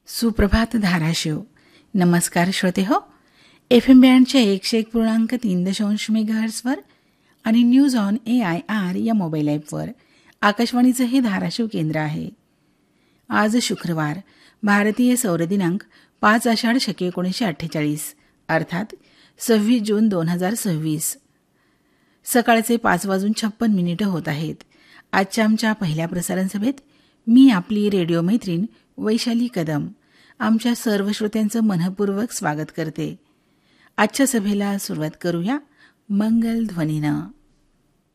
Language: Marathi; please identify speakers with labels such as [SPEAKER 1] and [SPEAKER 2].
[SPEAKER 1] सुप्रभात धाराशिव. नमस्कार श्रोते हो. FM बँडच्या 101.3 मेगाहर्ट्झवर आणि न्यूज ऑन AIR या मोबाईल ॲपवर आकाशवाणीचं हे धाराशिव केंद्र आहे. आज शुक्रवार, भारतीय सौर दिनांक 5 आषाढ शके 1948 अर्थात 26 जून 2026. सकाळचे 5:56 होत आहेत. आजच्या आमच्या पहिल्या प्रसारण सभेत मी आपली रेडिओ मैत्रीण वैशाली कदम आमच्या सर्व श्रोत्यांचं मनःपूर्वक स्वागत करते. आजच्या सभेला सुरुवात करूया मंगल ध्वनीनं.